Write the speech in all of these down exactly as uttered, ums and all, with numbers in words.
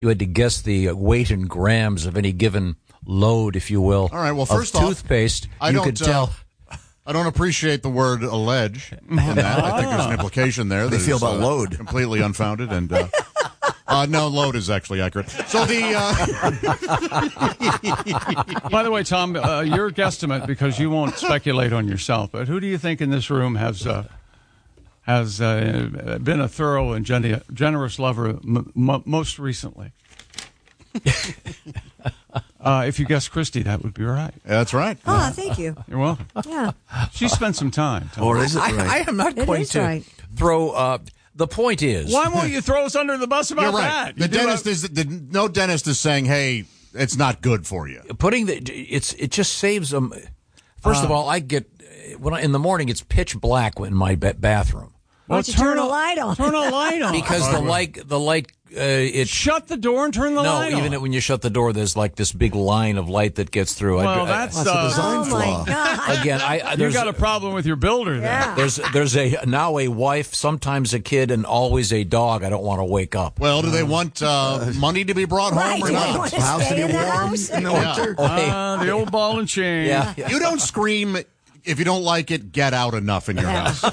you had to guess the weight in grams of any given load, if you will. All right. Well, first of off, toothpaste, I you don't could tell. Uh, I don't appreciate the word allege in that. I think there's an implication there. They that feel is, about uh, load. completely unfounded, and uh, uh, no, load is actually accurate. So the. Uh, By the way, Tom, uh, your guesstimate, because you won't speculate on yourself, but who do you think in this room has uh, has uh, been a thorough and gen- generous lover m- m- most recently? Uh, if you guess Christy, that would be right. That's right. Oh, thank you. You're welcome. Yeah. She spent some time. Tom. Or is it I, right? I am not It going is to right. throw. Uh, the point is, Why won't you throw us under the bus about You're right. that? The You do dentist have- is the, no dentist is saying, "Hey, it's not good for you." putting the it's it just saves them. First Uh. of all, I get when I, in the morning it's pitch black in my ba- bathroom Why don't you turn a a- light on? Turn a light on. because the light the light uh, it Shut the door and turn the no light on. even when you shut the door there's like this big line of light that gets through. I- Well, I- that's That's a uh, design Oh, my flaw. God. again. I, I you there's got a problem with your builder there. Yeah. there's there's a now a wife, sometimes a kid, and always a dog. I don't want to wake up. Well, do they want uh, money to be brought Right. home or Do they not? want to House to stay be in the warm house? in the Yeah. winter. Oh, hey. Uh, the old ball and chain. yeah, yeah. You don't scream if you don't like it. Get out enough in your house.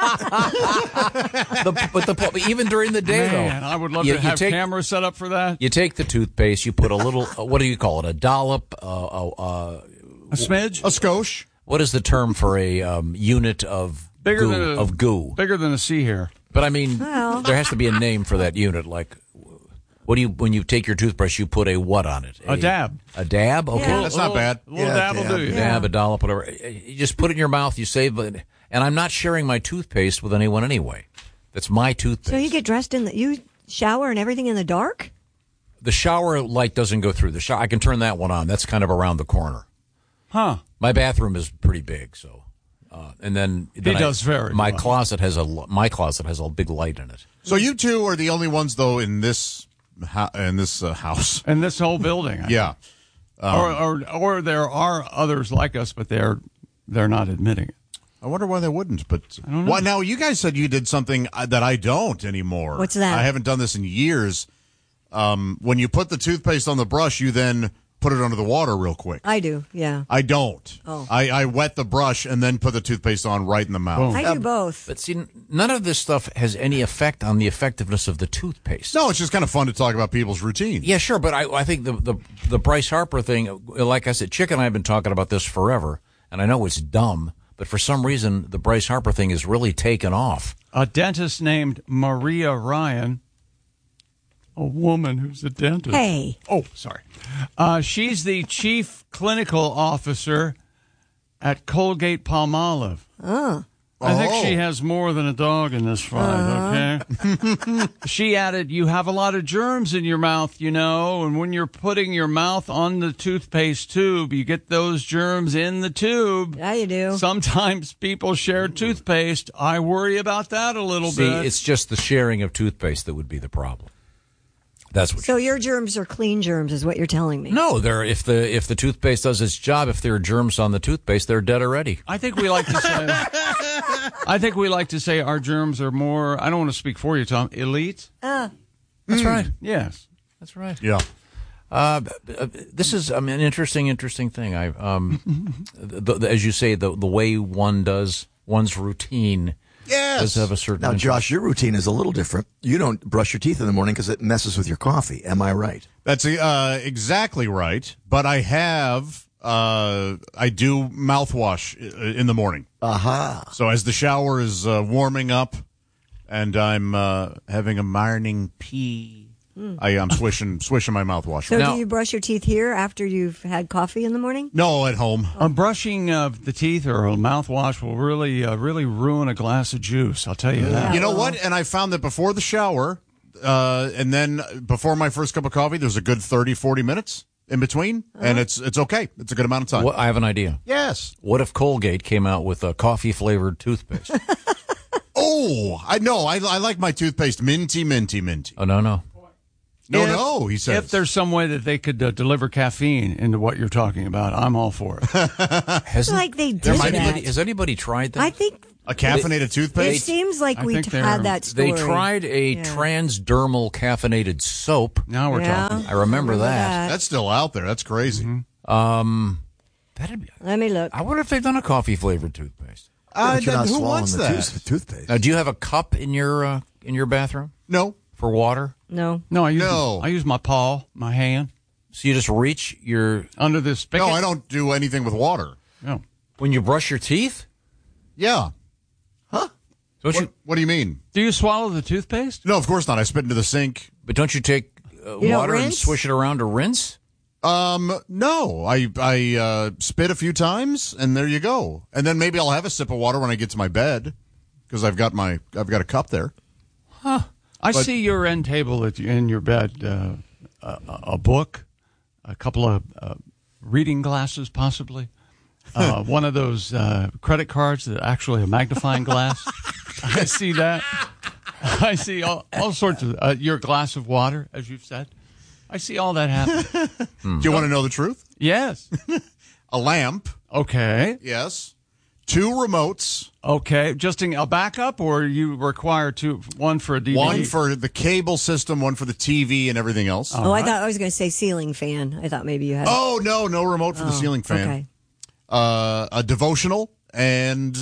The, but the but even during the day Man, though, I would love you, to you have take, cameras set up for that. You take the toothpaste, you put a little. Uh, what do you call it? A dollop. Uh, uh, uh, A smidge? A skosh. what is the term for a um, unit of Bigger goo, than a, of goo? Bigger than a sea hair. But I mean, Well. there has to be a name for that unit. Like, what do you when you take your toothbrush? You put a what on it? A dab. A dab. Okay. Yeah. That's not bad. A little Yeah, dab will dab. do you. Yeah. Dab, a dollop, whatever. You just put it in your mouth. You save it. And I'm not sharing my toothpaste with anyone anyway. That's my toothpaste. So you get dressed in the, you shower and everything in the dark? the shower light doesn't go through the shower. I can turn that one on. That's kind of around the corner. Huh. My bathroom is pretty big, so uh, and then, then I- does vary. My Well. closet has a l- my closet has a big light in it. So you two are the only ones, though, in this ho- in this uh, house. And this whole building. I Yeah. or, or or there are others like us, but they're they're not admitting it. I wonder why they wouldn't. But well, now you guys said you did something uh, that I don't anymore. What's that? I haven't done this in years. Um, when you put the toothpaste on the brush, you then put it under the water real quick. I do, yeah. I don't. Oh. I, I wet the brush and then put the toothpaste on right in the mouth. I do both. But see, none of this stuff has any effect on the effectiveness of the toothpaste. No, it's just kind of fun to talk about people's routines. Yeah, sure, but I, I think the, the the Bryce Harper thing, like I said, Chick and I have been talking about this forever, and I know it's dumb, but for some reason the Bryce Harper thing is really taken off. A dentist named Maria Ryan, a woman who's a dentist. Hey. Oh, sorry. Uh, she's the chief clinical officer at Colgate Palmolive. Oh. I think Oh. she has more than a dog in this fight, okay? She added, you have a lot of germs in your mouth, you know, and when you're putting your mouth on the toothpaste tube, you get those germs in the tube. Yeah, you do. Sometimes people share toothpaste. I worry about that a little See, bit. it's just the sharing of toothpaste that would be the problem. That's what. So your germs are clean germs is what you're telling me. No, they're if the if the toothpaste does its job, if there are germs on the toothpaste, they're dead already. I think we like to say. I think we like to say our germs are more. I don't want to speak for you, Tom. Elite. Uh, That's right. Yes. That's right. Yeah. Uh, uh, this is I mean, an interesting, interesting thing. I, um, the, the, as you say, the the way one does one's routine Yes. does have a certain. Now, interest. Josh, your routine is a little different. You don't brush your teeth in the morning because it messes with your coffee. Am I right? That's uh, exactly right. But I have, uh, I do mouthwash i- in the morning. Aha. So as the shower is uh, warming up and I'm uh, having a morning pee, I am swishing, swishing my mouthwash. so Now- do you brush your teeth here after you've had coffee in the morning? No, at home. A brushing of the teeth or a mouthwash will really, uh, really ruin a glass of juice. I'll tell you that. You know what? And I found that before the shower uh, and then before my first cup of coffee, there's a good thirty, forty minutes in between. And it's it's okay. It's a good amount of time. What, I have an idea. Yes. What if Colgate came out with a coffee flavored toothpaste? Oh, I know. I, I like my toothpaste minty, minty, minty. Oh no, no. No, If- no, he says. If there's some way that they could uh, deliver caffeine into what you're talking about, I'm all for it. Hasn't, Like they has did anybody, that. has anybody tried that? I think A caffeinated It toothpaste? seems like I we think t- they're- had that story. They tried a Yeah. transdermal caffeinated soap. Now we're Yeah. talking. I remember that. That's still out there. That's crazy. Um, that'd be. Let me look. I wonder if they've done a coffee flavored toothpaste. Uh, But you're not who swallowing wants the that? tooth- toothpaste. Now, do you have a cup in your uh, in your bathroom No. for water? No. No, I use No. I use my paw, my hand, So you just reach your under this spigot. No, I don't do anything with water. No. when you brush your teeth. Yeah. Don't What, you? what do you mean? Do you swallow the toothpaste? No, of course not. I spit into the sink. But don't you take uh, You don't water and rinse? swish it around to rinse? Um, no. I I uh, spit a few times, and there you go. And then maybe I'll have a sip of water when I get to my bed, because I've got my I've got a cup there. I But- see your end table at, in your bed, uh, a, a book, a couple of uh, reading glasses, possibly. Uh, one of those uh, credit cards that actually a magnifying glass. I see that. I see all, all sorts of uh, your glass of water, as you've said. I see all that happen. Do you want to know the truth? Yes. A lamp, Okay. yes. Two remotes, Okay. Just in a backup, or you require two, one for a D V D? one for the cable system, one for the T V, and everything else. Oh, I thought I was going to say ceiling fan. I thought maybe you had. Oh no, no remote for the ceiling fan. Okay. Uh, a devotional, and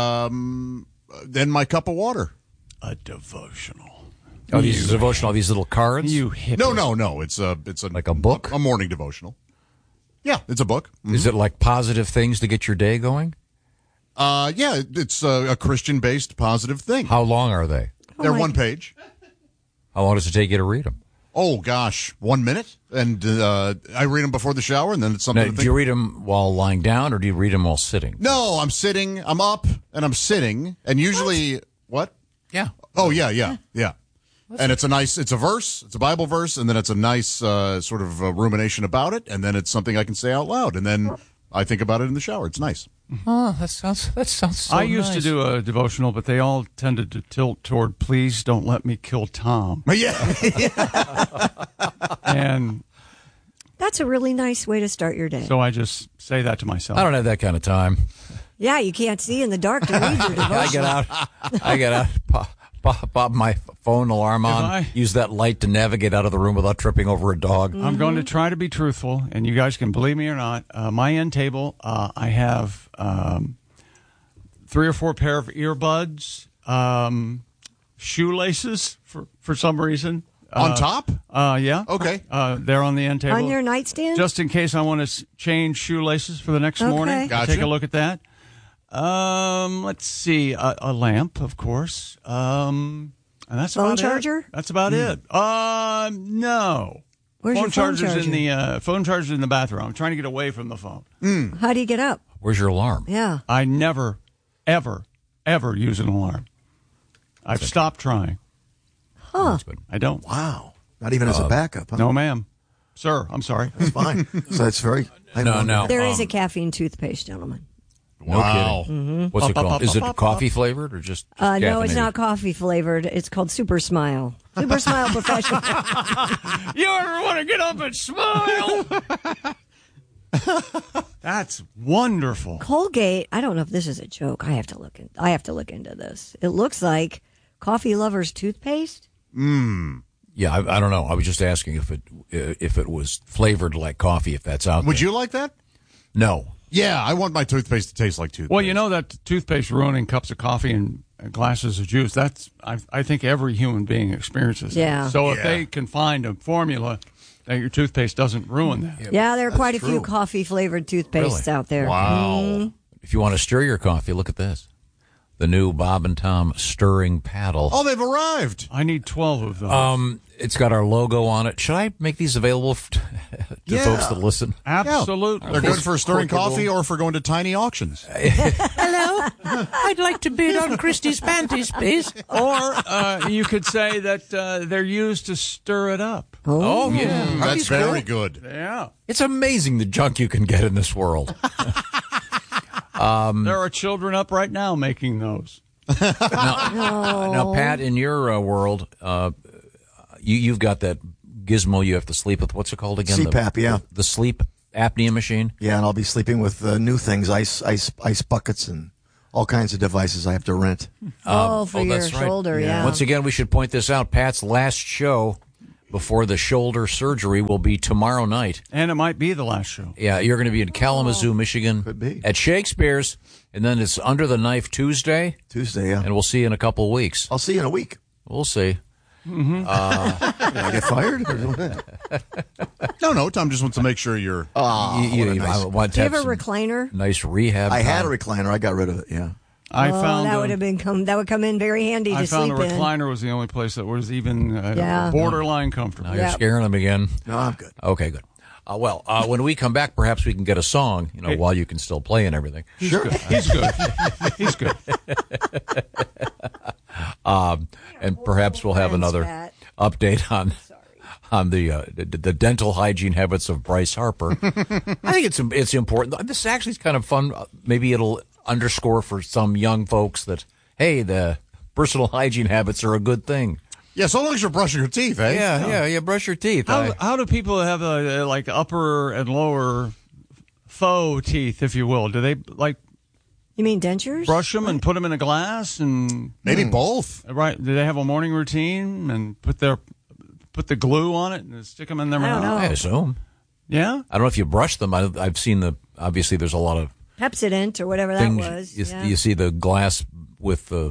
um, then my cup of water. a devotional. Oh, these devotional, these little cards. You hippie. No, no, no. It's a it's a Like a book? a, a morning devotional. Yeah, it's a book. Is it like positive things to get your day going? Uh, yeah, it's a, a Christian-based positive thing. How long are they? They're my- one page. How long does it take you to read them? Oh gosh, one minute, and uh, I read them before the shower, and then it's something. Now, to do think. you read them while lying down, or do you read them while sitting? No, I'm sitting. I'm up, and I'm sitting, and usually what? Yeah. Oh yeah, yeah, yeah. And it's a nice, it's a verse, it's a Bible verse, and then it's a nice uh, sort of uh, rumination about it, and then it's something I can say out loud, and then I think about it in the shower. It's nice. Oh, that sounds that sounds so I used to nice. do a devotional, but they all tended to tilt toward "Please don't let me kill Tom," Yeah, and That's a really nice way to start your day. so I just say that to myself. I don't have that kind of time. yeah, you can't see in the dark to read your devotion. I get out. I get out. Pop, pop, pop my phone alarm on. I- Use that light to navigate out of the room without tripping over a dog. I'm going to try to be truthful, and you guys can believe me or not. Uh, my end table, uh, I have um, three or four pair of earbuds, um, shoelaces for for some reason. on Uh, top. Uh, yeah. Okay. Uh, they're on the end table. On your nightstand? Just in case I want to s- change shoelaces for the next Okay. morning. I'll Gotcha. Take a look at that. Um, let's see. A, a lamp, of course. Um, and that's Phone about charger? It. That's about it. Um, no. Where's phone your phone charger's charger? in the uh, phone charger's in the bathroom. I'm trying to get away from the phone. How do you get up? Where's your alarm? Yeah. I never, ever, ever use an alarm. I've stopped trying. Huh. I don't. Wow. Not even as a backup, huh? No, ma'am. Sir, I'm sorry. It's fine. So it's very. I No, wonder- no. There is Um, a caffeine toothpaste, gentlemen. No Wow. kidding. What's it called? Is it coffee flavored or just? just Uh, no, it's caffeinated? not coffee flavored. It's called Super Smile. Super Smile Professional. You ever want to get up and smile? That's wonderful. Colgate. I don't know if this is a joke. I have to look. In, I have to look into this. It looks like coffee lovers toothpaste. Yeah, I, I don't know. I was just asking if it if it was flavored like coffee. If that's out Would there. you like that? No. Yeah, I want my toothpaste to taste like toothpaste. Well, you know that toothpaste ruining cups of coffee and and glasses of juice. That's I, I think every human being experiences. that. Yeah. So if Yeah. they can find a formula that your toothpaste doesn't ruin that. Yeah, there are quite a true. few coffee flavored toothpastes Really? out there. Wow. If you want to stir your coffee, look at this. The new Bob and Tom stirring paddle. Oh, they've arrived. I need twelve of those. Um, it's got our logo on it. Should I make these available f- to Yeah. folks that listen? Absolutely. They're good for stirring Portable. coffee or for going to tiny auctions. Hello, I'd like to bid on Christie's panties, please. Or uh, you could say that uh, they're used to stir it up. Oh yeah, Are That's these very cool? good. Yeah. It's amazing the junk you can get in this world. There are children up right now making those. Now, Pat, in your uh, world, uh, you, you've got that gizmo you have to sleep with. What's it called again? C The- PAP, yeah. The, sleep apnea machine. Yeah, and I'll be sleeping with uh, new things, ice, ice, ice buckets, and all kinds of devices I have to rent. Oh, for oh, your that's right. shoulder, yeah. Once again, we should point this out. Pat's last show before the shoulder surgery will be tomorrow night. And it might be the last show. Yeah, you're going to be in Kalamazoo, Michigan. Could be. At Shakespeare's, and then it's Under the Knife Tuesday, Tuesday, yeah. and we'll see you in a couple of weeks. I'll see you in a week. We'll see. Did I get fired? No, no. Tom just wants to make sure you're. Oh, you, you, what a you nice- want Do to you have have a some recliner? nice rehab. I had a time. recliner. I got rid of it, yeah. I oh, found that a- would have been come. That would come in very handy I to found a sleep in. recliner was the only place that was even uh, Yeah. borderline comfortable. Now you're Yep. scaring them again. No, I'm good. Okay, good. Uh, well, uh, when we come back, perhaps we can get a song, you know, Hey. while you can still play and everything. He's good. He's good. He's good. Um, and perhaps we'll have friends, another Pat. update on on the, uh, the the dental hygiene habits of Bryce Harper. I think it's it's important. This actually is kind of fun. Maybe it'll underscore for some young folks that hey, the personal hygiene habits are a good thing. Yeah, so long as you're brushing your teeth, eh? Yeah, yeah, yeah. Brush your teeth. How, I- how do people have uh, like upper and lower faux teeth, if you will? Do they like You mean dentures? brush them and put them in a glass and Maybe both. right? Do they have a morning routine and put their put the glue on it and stick them in their I don't mouth? I know. assume. Yeah. I don't know if you brush them. I, I've seen the. Obviously, there's a lot of Pepsodent or whatever that things. was. You, yeah. you see the glass with the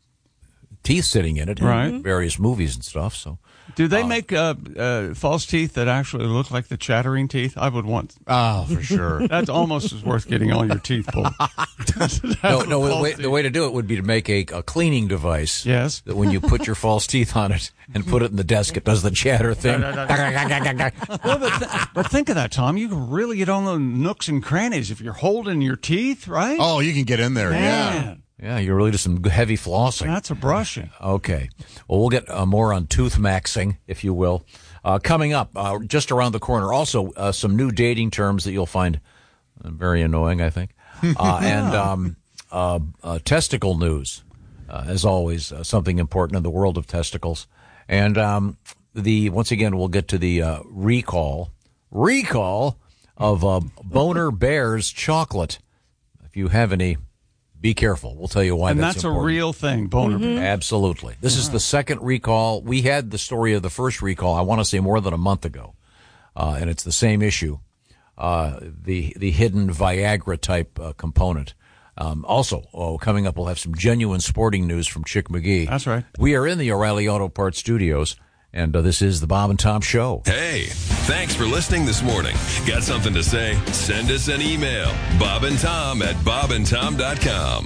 teeth sitting in it, in Right. various movies and stuff. So Do they make uh, uh, false teeth that actually look like the chattering teeth? I would want. Oh, for sure. That's almost as worth getting all your teeth pulled. no, no. The False way, teeth. the way to do it would be to make a, a cleaning device. Yes. That when you put your false teeth on it and put it in the desk, it does the chatter thing. Well, but, th- but think of that, Tom. You can really get on the nooks and crannies if you're holding your teeth, right? Oh, you can get in there. Yeah. Man, Yeah, you really do some heavy flossing. that's a brushing. Okay. Well, we'll get uh, more on tooth maxing, if you will. Uh, coming up, uh, just around the corner, also uh, some new dating terms that you'll find uh, very annoying, I think. Uh, and um, uh, uh, testicle news, uh, as always, uh, something important in the world of testicles. And um, the once again, we'll get to the uh, recall, recall of uh, Boner Bears chocolate. If you have any, be careful. We'll tell you why And that's, that's a important. real thing, boner. bear. Absolutely. This is the second recall. We had the story of the first recall, I want to say more than a month ago, uh, and it's the same issue, uh, the the hidden Viagra-type uh, component. Um, also, oh, coming up, we'll have some genuine sporting news from Chick McGee. That's right. We are in the O'Reilly Auto Parts studios, and uh, this is the Bob and Tom Show. Hey, thanks for listening this morning. Got something to say? Send us an email. Bob and Tom at bob and tom dot com.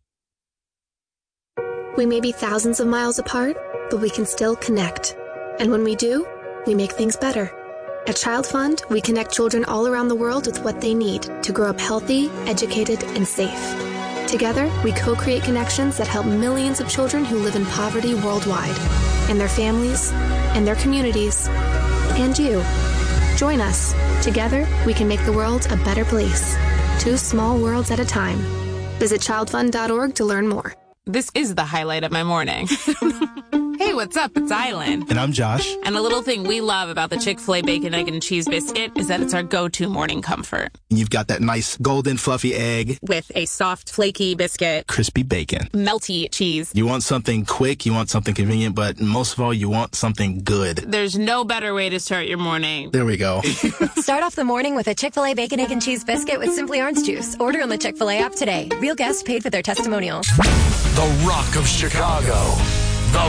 We may be thousands of miles apart, but we can still connect. And when we do, we make things better. At Child Fund, we connect children all around the world with what they need to grow up healthy, educated, and safe. Together, we co-create connections that help millions of children who live in poverty worldwide, and their families, and their communities, and you. Join us. Together, we can make the world a better place. Two small worlds at a time. Visit child fund dot org to learn more. This is the highlight of my morning. Hey, what's up? It's Island. And I'm Josh. And a little thing we love about the Chick-fil-A Bacon, Egg, and Cheese Biscuit is that it's our go-to morning comfort. You've got that nice golden fluffy egg, With a soft, flaky biscuit, crispy bacon. melty cheese. You want something quick, you want something convenient, but most of all, you want something good. There's no better way to start your morning. There we go. Start off the morning with a Chick-fil-A Bacon, Egg, and Cheese Biscuit with Simply Orange Juice. Order on the Chick-fil-A app today. Real guests paid for their testimonials. The Rock of Chicago.